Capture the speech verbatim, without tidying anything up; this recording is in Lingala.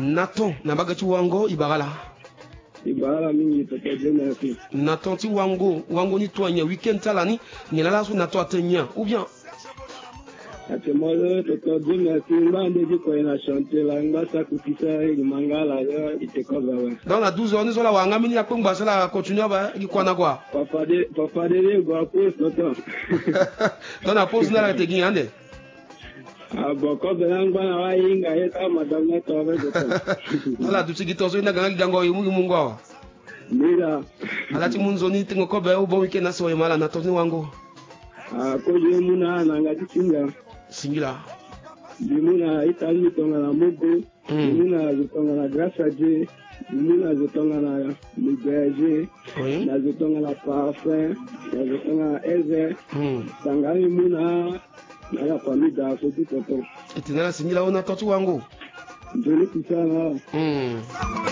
Nathan na bagati wango ibagala. Ibagala mingi toto jema fi. Nathan ti wango wango ni toanya weekend talani ni la su Nathan atenya ou bien ate molo toto jema fi mbande ji ko ina chanter la ngasa kutisa ni mangala ite cover. Dans la douze heures nous la wanga mini akongba sala continue ba ikwana kwa. Papa de papa de go pause toto. Dans la pause na la te giande. Ah bon, quand on a un inga eta madame na tobe toto. Ala tu sigito so ina ganga gango yimu mungo. Mira. Ala ti munzoni tingo ko be o bon weekend na so yemala na toni wango. Ah ko je muna na ngati singa. Singila. Muna itali tonga na mogo. Muna zitonga na grâce à Dieu. Muna zitonga na libéré. Na zitonga na parfum. Na zitonga na eze. Sangani muna na la famille da so tout toto. Etina singila ona totu wango. Ndoni kisana. Mm.